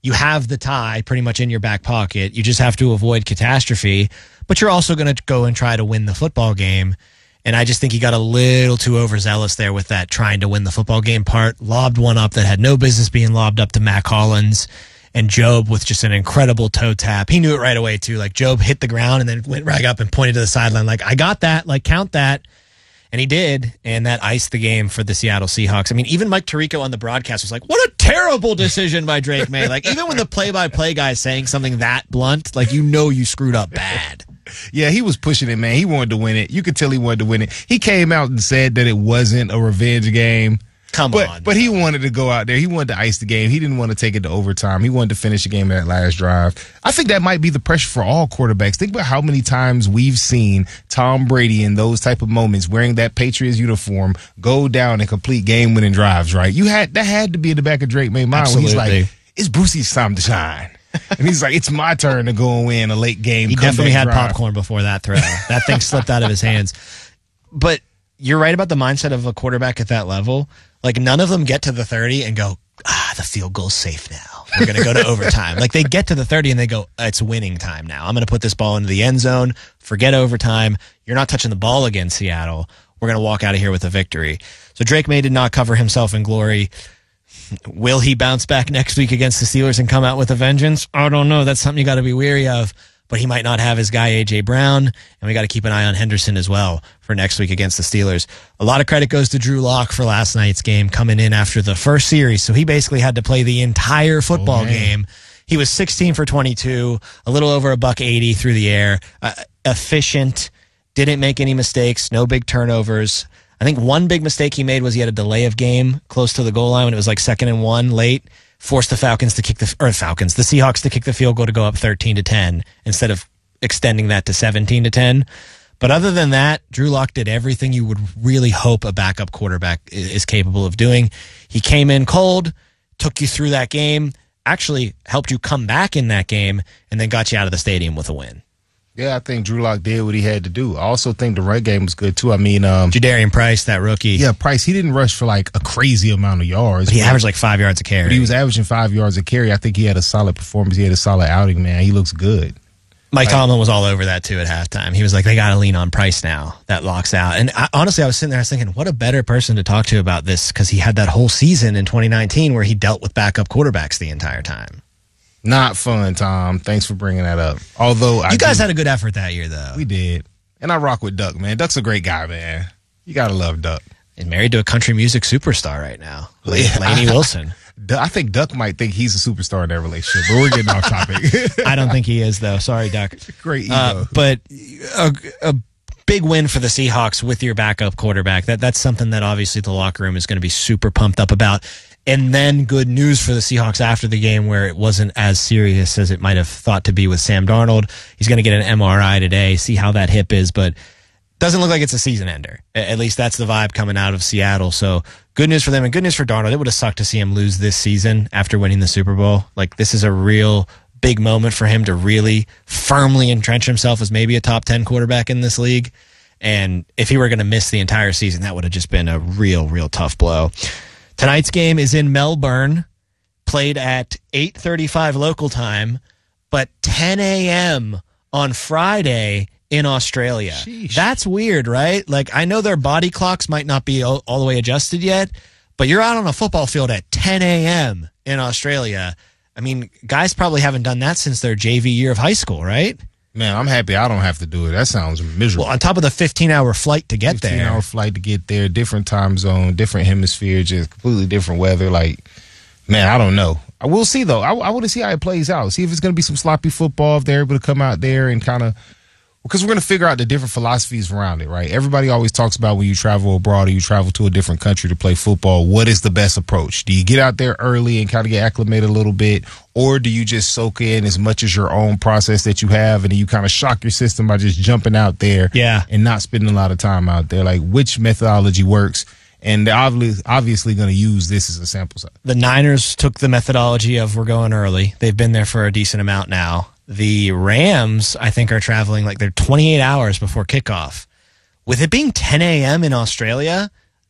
You have the tie pretty much in your back pocket. You just have to avoid catastrophe, but you're also going to go and try to win the football game. And I just think he got a little too overzealous there with that trying to win the football game part. Lobbed one up that had no business being lobbed up to Mac Hollins. And Job with just an incredible toe tap. He knew it right away, too. Like, Job hit the ground and then went right up and pointed to the sideline like, I got that. Like, count that. And he did, and that iced the game for the Seattle Seahawks. I mean, even Mike Tirico on the broadcast was like, what a terrible decision by Drake May. Like, even when the play-by-play guy is saying something that blunt, like, you screwed up bad. Yeah, he was pushing it, man. He wanted to win it. You could tell he wanted to win it. He came out and said that it wasn't a revenge game. Come on. But he wanted to go out there. He wanted to ice the game. He didn't want to take it to overtime. He wanted to finish the game in that last drive. I think that might be the pressure for all quarterbacks. Think about how many times we've seen Tom Brady in those type of moments wearing that Patriots uniform go down and complete game-winning drives, right? That had to be in the back of Drake May's mind when he's like, it's Brucey's time to shine. And he's like, it's my turn to go and win a late game. He definitely had popcorn before that throw. That thing slipped out of his hands. But you're right about the mindset of a quarterback at that level. Like, none of them get to the 30 and go, the field goal's safe now. We're going to go to overtime. Like, they get to the 30 and they go, it's winning time now. I'm going to put this ball into the end zone. Forget overtime. You're not touching the ball again, Seattle. We're going to walk out of here with a victory. So Drake May did not cover himself in glory. Will he bounce back next week against the Steelers and come out with a vengeance? I don't know. That's something you got to be wary of. But he might not have his guy, A.J. Brown, and we got to keep an eye on Henderson as well for next week against the Steelers. A lot of credit goes to Drew Lock for last night's game, coming in after the first series, so he basically had to play the entire football game. He was 16 for 22, a little over $180 through the air, efficient, didn't make any mistakes, no big turnovers. I think one big mistake he made was he had a delay of game close to the goal line when it was like 2nd and 1 late. Forced the Seahawks to kick the field goal to go up 13-10 instead of extending that to 17-10. But other than that, Drew Lock did everything you would really hope a backup quarterback is capable of doing. He came in cold, took you through that game, actually helped you come back in that game, and then got you out of the stadium with a win. Yeah, I think Drew Lock did what he had to do. I also think the run game was good, too. I mean, Jadarian Price, that rookie. Yeah, Price, he didn't rush for like a crazy amount of yards. But he averaged like 5 yards a carry. But he was averaging 5 yards a carry. I think he had a solid performance. He had a solid outing, man. He looks good. Mike Tomlin was all over that, too, at halftime. He was like, they got to lean on Price now. That locks out. And honestly, I was sitting there, I was thinking, what a better person to talk to about this, because he had that whole season in 2019 where he dealt with backup quarterbacks the entire time. Not fun, Tom. Thanks for bringing that up. Although you guys had a good effort that year, though. We did. And I rock with Duck, man. Duck's a great guy, man. You got to love Duck. And married to a country music superstar right now, Lainey Wilson. I think Duck might think he's a superstar in that relationship, but we're getting off topic. I don't think he is, though. Sorry, Duck. Great ego. But a big win for the Seahawks with your backup quarterback. That's something that obviously the locker room is going to be super pumped up about. And then good news for the Seahawks after the game where it wasn't as serious as it might have thought to be with Sam Darnold. He's going to get an MRI today, see how that hip is, but doesn't look like it's a season ender. At least that's the vibe coming out of Seattle. So good news for them and good news for Darnold. It would have sucked to see him lose this season after winning the Super Bowl. Like, this is a real big moment for him to really firmly entrench himself as maybe a top 10 quarterback in this league. And if he were going to miss the entire season, that would have just been a real tough blow. Tonight's game is in Melbourne, played at 8:35 local time, but 10 a.m. on Friday in Australia. Sheesh. That's weird, right? Like, I know their body clocks might not be all the way adjusted yet, but you're out on a football field at 10 a.m. in Australia. I mean, guys probably haven't done that since their JV year of high school, right? Man, I'm happy I don't have to do it. That sounds miserable. Well, on top of the 15-hour flight to get there. 15-hour flight to get there, different time zone, different hemisphere, just completely different weather. Like, man, I don't know. I will see, though. I want to see how it plays out. See if it's going to be some sloppy football, if they're able to come out there and kind of – because we're going to figure out the different philosophies around it, right? Everybody always talks about when you travel abroad or you travel to a different country to play football, what is the best approach? Do you get out there early and kind of get acclimated a little bit, or do you just soak in as much as your own process that you have and then you kind of shock your system by just jumping out there and not spending a lot of time out there? Like, which methodology works? And they're obviously going to use this as a sample size. The Niners took the methodology of we're going early. They've been there for a decent amount now. The Rams, I think, are traveling like they're 28 hours before kickoff. With it being 10 a.m. in Australia,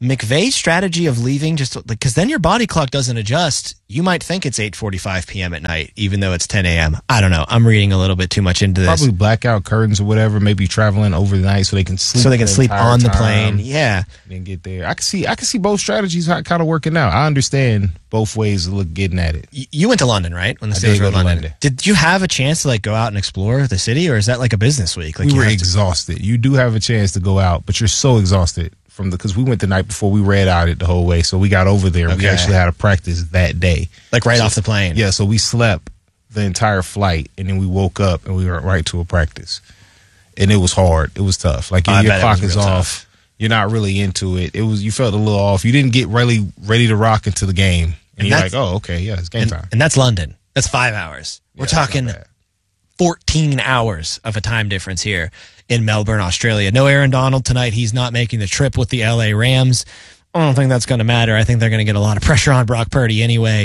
McVay's strategy of leaving just because then your body clock doesn't adjust. You might think it's 8:45 p.m. at night, even though it's 10 a.m. I don't know. I'm reading a little bit too much into this. Probably blackout curtains or whatever. Maybe traveling overnight so they can sleep. So they can sleep on the plane. Yeah. Then get there. I can see both strategies kind of working out. I understand both ways of getting at it. You went to London, right? When the I Steelers did were go in to London. London. Did you have a chance to like go out and explore the city, or is that like a business week? Like we you were have to- exhausted. You do have a chance to go out, but you're so exhausted because we went the night before. We read out it the whole way, so we got over there. We Okay. actually had a practice that day, like right off the plane. Yeah, so we slept the entire flight, and then we woke up and we went right to a practice, and it was hard. It was tough. Like I your bet it clock was is real off. tough. You're not really into it. You felt a little off. You didn't get really ready to rock into the game, and you're like, oh, okay, yeah, it's game time. And that's London. That's 5 hours. We're Yeah, that's not talking bad. 14 hours of a time difference here in Melbourne, Australia. No Aaron Donald tonight. He's not making the trip with the LA Rams. I don't think that's going to matter. I think they're going to get a lot of pressure on Brock Purdy anyway.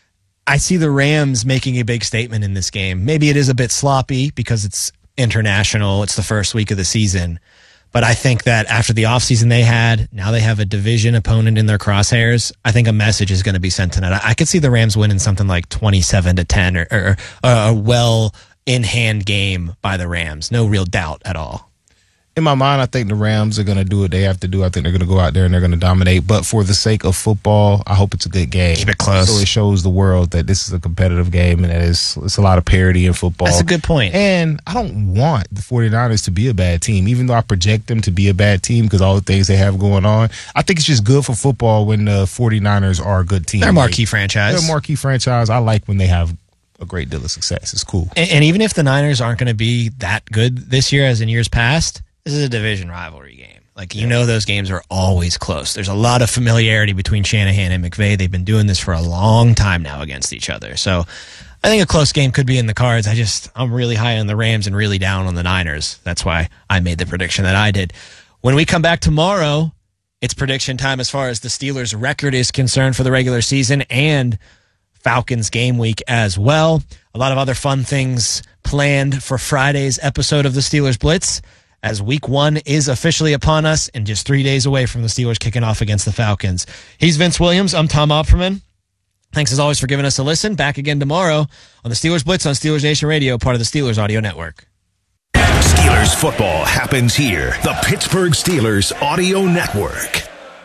I see the Rams making a big statement in this game. Maybe it is a bit sloppy because it's international. It's the first week of the season. But I think that after the offseason they had, now they have a division opponent in their crosshairs. I think a message is going to be sent tonight. I could see the Rams winning something like 27-10 or a well in hand game by the Rams. No real doubt at all. In my mind, I think the Rams are going to do what they have to do. I think they're going to go out there and they're going to dominate. But for the sake of football, I hope it's a good game. Keep it close. So it shows the world that this is a competitive game and that it's a lot of parity in football. That's a good point. And I don't want the 49ers to be a bad team, even though I project them to be a bad team because all the things they have going on. I think it's just good for football when the 49ers are a good team. They're a marquee franchise. They're a marquee franchise. I like when they have a great deal of success. It's cool. And even if the Niners aren't going to be that good this year as in years past, this is a division rivalry game. Like, you know, those games are always close. There's a lot of familiarity between Shanahan and McVay. They've been doing this for a long time now against each other. So I think a close game could be in the cards. I'm really high on the Rams and really down on the Niners. That's why I made the prediction that I did. When we come back tomorrow, it's prediction time as far as the Steelers' record is concerned for the regular season and Falcons game week as well. A lot of other fun things planned for Friday's episode of the Steelers Blitz, as week 1 is officially upon us and just 3 days away from the Steelers kicking off against the Falcons. He's Vince Williams. I'm Tom Opperman. Thanks as always for giving us a listen. Back again tomorrow on the Steelers Blitz on Steelers Nation Radio, part of the Steelers Audio Network. Steelers football happens here. The Pittsburgh Steelers Audio Network.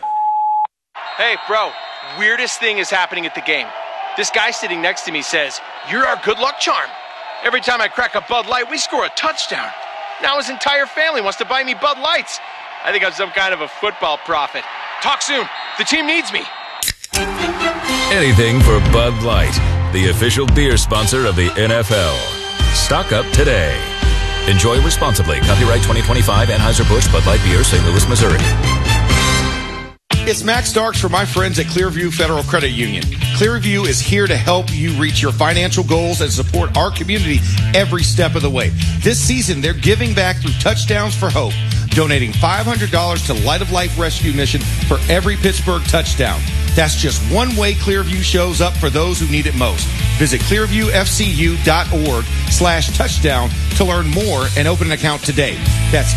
Hey, bro, weirdest thing is happening at the game. This guy sitting next to me says, "You're our good luck charm. Every time I crack a Bud Light, we score a touchdown. Now his entire family wants to buy me Bud Lights. I think I'm some kind of a football prophet. Talk soon. The team needs me." Anything for Bud Light, the official beer sponsor of the NFL. Stock up today. Enjoy responsibly. Copyright 2025 Anheuser-Busch Bud Light Beer, St. Louis, Missouri. It's Max Starks for my friends at Clearview Federal Credit Union. Clearview is here to help you reach your financial goals and support our community every step of the way. This season, they're giving back through Touchdowns for Hope, donating $500 to Light of Life Rescue Mission for every Pittsburgh touchdown. That's just one way Clearview shows up for those who need it most. Visit clearviewfcu.org/touchdown to learn more and open an account today. That's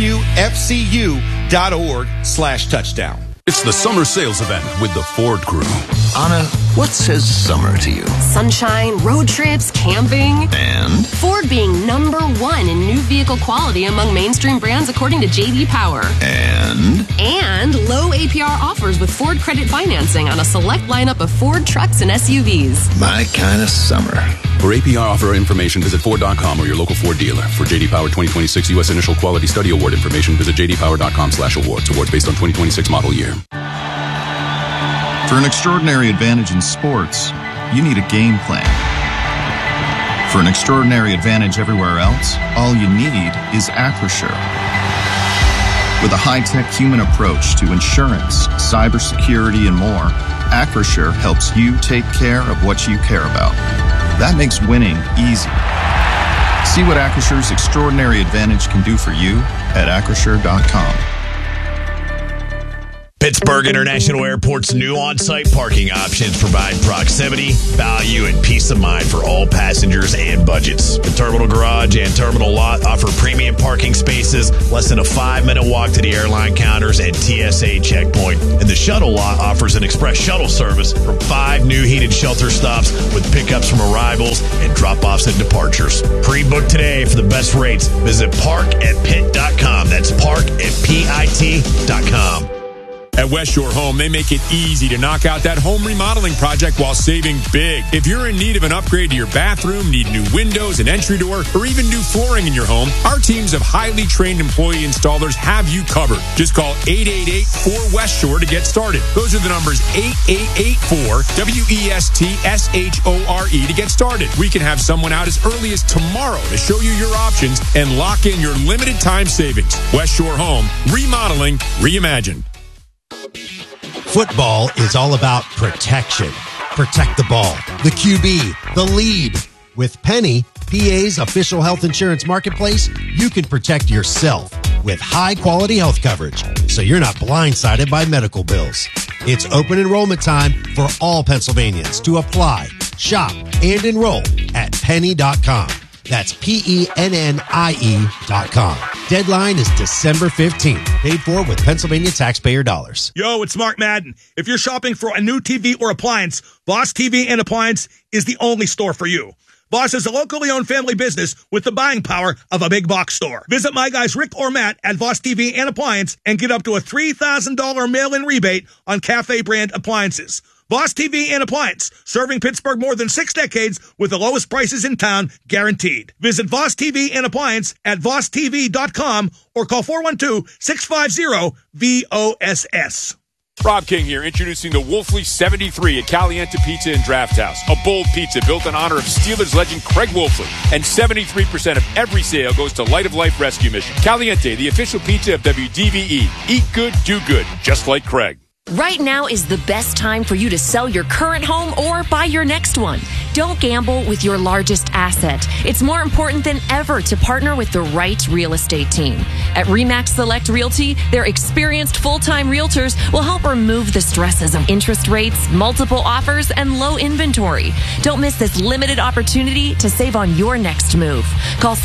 clearviewfcu.org/touchdown. It's the summer sales event with the Ford Crew. Anna, what says summer to you? Sunshine, road trips, camping. And? Ford being #1 in new vehicle quality among mainstream brands according to J.D. Power. And? And low APR offers with Ford credit financing on a select lineup of Ford trucks and SUVs. My kind of summer. For APR offer information, visit Ford.com or your local Ford dealer. For J.D. Power 2026 U.S. Initial Quality Study Award information, visit jdpower.com/awards. Awards based on 2026 model year. For an extraordinary advantage in sports, you need a game plan. For an extraordinary advantage everywhere else, all you need is Acrisure. With a high-tech human approach to insurance, cybersecurity, and more, Acrisure helps you take care of what you care about. That makes winning easy. See what Acrisure's extraordinary advantage can do for you at Acrisure.com. Pittsburgh International Airport's new on-site parking options provide proximity, value, and peace of mind for all passengers and budgets. The Terminal Garage and Terminal Lot offer premium parking spaces, less than a 5-minute walk to the airline counters and TSA checkpoint. And the Shuttle Lot offers an express shuttle service from 5 new heated shelter stops with pickups from arrivals and drop-offs and departures. Pre-book today for the best rates. Visit parkatpitt.com. That's parkatpitt.com. At West Shore Home, they make it easy to knock out that home remodeling project while saving big. If you're in need of an upgrade to your bathroom, need new windows, an entry door, or even new flooring in your home, our teams of highly trained employee installers have you covered. Just call 888-4West Shore to get started. Those are the numbers 8884-WESTSHORE to get started. We can have someone out as early as tomorrow to show you your options and lock in your limited time savings. West Shore Home, remodeling, reimagined. Football is all about protection. Protect the ball, the QB, the lead. With Penny, PA's official health insurance marketplace, you can protect yourself with high-quality health coverage so you're not blindsided by medical bills. It's open enrollment time for all Pennsylvanians to apply, shop, and enroll at penny.com. That's PENNIE.com. Deadline is December 15th. Paid for with Pennsylvania taxpayer dollars. Yo, it's Mark Madden. If you're shopping for a new TV or appliance, Voss TV and Appliance is the only store for you. Voss is a locally owned family business with the buying power of a big box store. Visit my guys Rick or Matt at Voss TV and Appliance and get up to a $3,000 mail-in rebate on Cafe brand appliances. Voss TV and Appliance, serving Pittsburgh more than 6 decades with the lowest prices in town, guaranteed. Visit Voss TV and Appliance at VossTV.com or call 412-650-VOSS. Rob King here, introducing the Wolfley 73 at Caliente Pizza and Draft House. A bold pizza built in honor of Steelers legend Craig Wolfley. And 73% of every sale goes to Light of Life Rescue Mission. Caliente, the official pizza of WDVE. Eat good, do good, just like Craig. Right now is the best time for you to sell your current home or buy your next one. Don't gamble with your largest asset. It's more important than ever to partner with the right real estate team. At RE/MAX Select Realty, their experienced full-time realtors will help remove the stresses of interest rates, multiple offers, and low inventory. Don't miss this limited opportunity to save on your next move. Call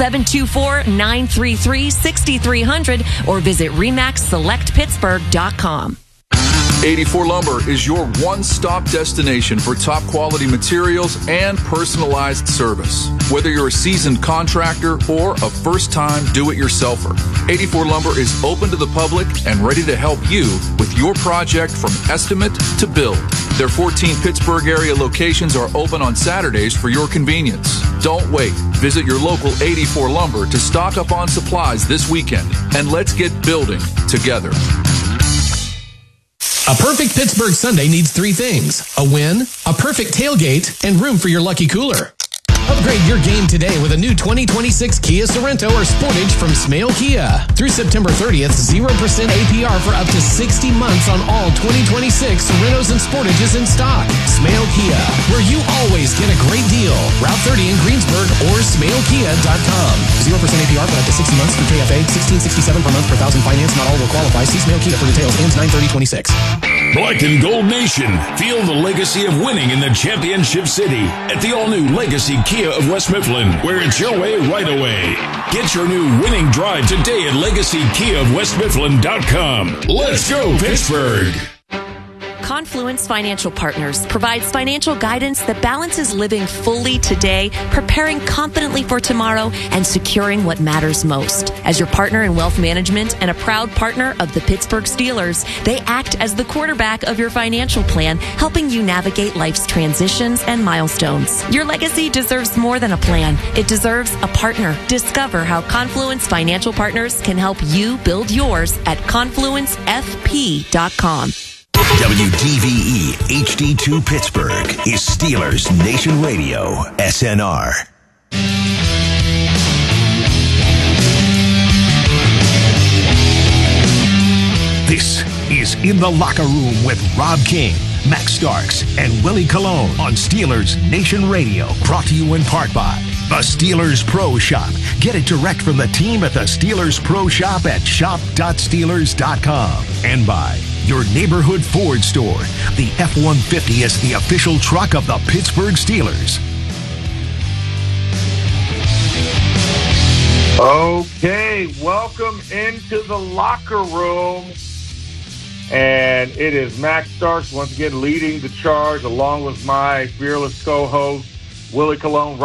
724-933-6300 or visit RE/MAXSelectPittsburgh.com. 84 Lumber is your one-stop destination for top quality materials and personalized service. Whether you're a seasoned contractor or a first-time do-it-yourselfer, 84 Lumber is open to the public and ready to help you with your project from estimate to build. Their 14 Pittsburgh area locations are open on Saturdays for your convenience. Don't wait. Visit your local 84 Lumber to stock up on supplies this weekend, and let's get building together. A perfect Pittsburgh Sunday needs 3 things: a win, a perfect tailgate, and room for your lucky cooler. Upgrade your game today with a new 2026 Kia Sorento or Sportage from Smale Kia. Through September 30th, 0% APR for up to 60 months on all 2026 Sorentos and Sportages in stock. Smale Kia, where you always get a great deal. Route 30 in Greensburg or SmaleKia.com. 0% APR for up to 60 months through KFA. $16.67 per month per thousand finance. Not all will qualify. See Smale Kia for details. Ends 9/30/26. Black and Gold Nation. Feel the legacy of winning in the championship city at the all-new Legacy Kia of West Mifflin, where it's your way right away. Get your new winning drive today at LegacyKiaofWestMifflin.com. Let's go, Pittsburgh! Confluence Financial Partners provides financial guidance that balances living fully today, preparing confidently for tomorrow, and securing what matters most. As your partner in wealth management and a proud partner of the Pittsburgh Steelers, they act as the quarterback of your financial plan, helping you navigate life's transitions and milestones. Your legacy deserves more than a plan. It deserves a partner. Discover how Confluence Financial Partners can help you build yours at confluencefp.com. WDVE HD2 Pittsburgh is Steelers Nation Radio, SNR. This is In the Locker Room with Rob King, Max Starks, and Willie Colon on Steelers Nation Radio. Brought to you in part by the Steelers Pro Shop. Get it direct from the team at the Steelers Pro Shop at shop.steelers.com. And by your neighborhood Ford store. The F-150 is the official truck of the Pittsburgh Steelers. Okay, welcome into the locker room. And it is Max Starks once again leading the charge along with my fearless co-host, Willie Colon.